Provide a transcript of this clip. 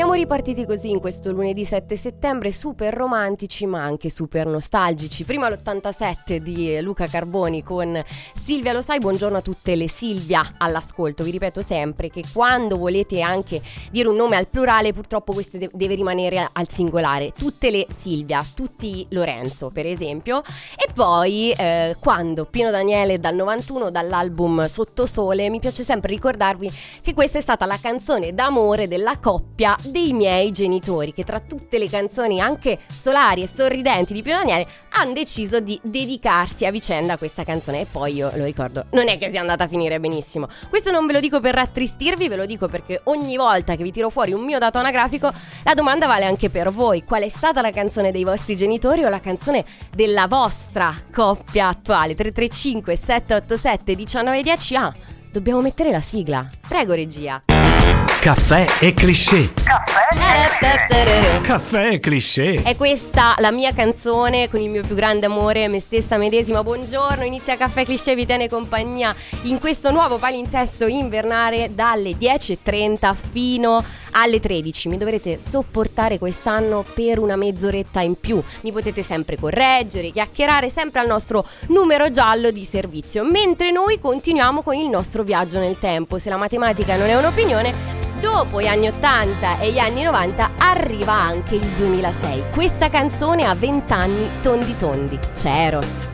Siamo ripartiti così in questo lunedì 7 settembre, super romantici ma anche super nostalgici. Prima l'87 di Luca Carboni con Silvia Lo Sai. Buongiorno a tutte le Silvia all'ascolto. Vi ripeto sempre che quando volete anche dire un nome al plurale, purtroppo questo deve rimanere al singolare. Tutte le Silvia, tutti Lorenzo per esempio. E poi quando Pino Daniele dal 91, dall'album Sottosole, mi piace sempre ricordarvi che questa è stata la canzone d'amore della coppia dei miei genitori, che tra tutte le canzoni anche solari e sorridenti di Pino Daniele hanno deciso di dedicarsi a vicenda a questa canzone. E poi io lo ricordo, non è che sia andata a finire benissimo. Questo non ve lo dico per rattristirvi, ve lo dico perché ogni volta che vi tiro fuori un mio dato anagrafico, la domanda vale anche per voi: qual è stata la canzone dei vostri genitori o la canzone della vostra coppia attuale? 335 787 1910. Dobbiamo mettere la sigla, prego regia. Caffè e cliché. Caffè e cliché. È questa la mia canzone con il mio più grande amore, me stessa medesima. Buongiorno, inizia Caffè Cliché, vi tiene compagnia in questo nuovo palinsesto invernale dalle 10:30 fino alle 13. Mi dovrete sopportare quest'anno per una mezz'oretta in più. Mi potete sempre correggere, chiacchierare, sempre al nostro numero giallo di servizio, mentre noi continuiamo con il nostro viaggio nel tempo. Se la matematica non è un'opinione, dopo gli anni 80 e gli anni 90 arriva anche il 2006. Questa canzone ha 20 anni tondi tondi. C'è Eros.